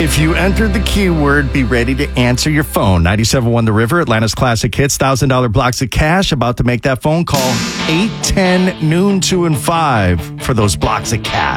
If you entered the keyword, be ready to answer your phone. 97.1 The River, Atlanta's classic hits, $1,000 blocks of cash. About to make that phone call. 8, 10, noon, 2, and 5 for those blocks of cash.